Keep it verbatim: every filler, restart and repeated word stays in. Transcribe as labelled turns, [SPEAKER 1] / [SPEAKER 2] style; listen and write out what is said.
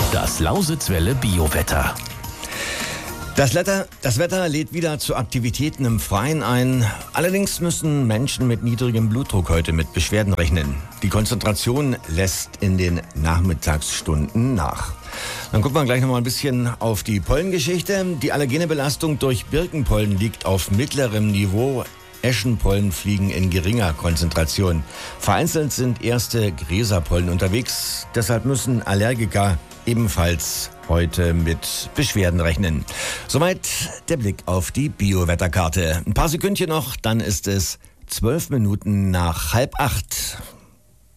[SPEAKER 1] Das Lausitzwelle Biowetter.
[SPEAKER 2] Das Wetter, das Wetter lädt wieder zu Aktivitäten im Freien ein. Allerdings müssen Menschen mit niedrigem Blutdruck heute mit Beschwerden rechnen. Die Konzentration lässt in den Nachmittagsstunden nach. Dann gucken wir gleich noch mal ein bisschen auf die Pollengeschichte. Die allergene Belastung durch Birkenpollen liegt auf mittlerem Niveau. Eschenpollen fliegen in geringer Konzentration. Vereinzelt sind erste Gräserpollen unterwegs. Deshalb müssen Allergiker ebenfalls heute mit Beschwerden rechnen. Soweit der Blick auf die Biowetterkarte. Ein paar Sekündchen noch, dann ist es zwölf Minuten nach halb acht.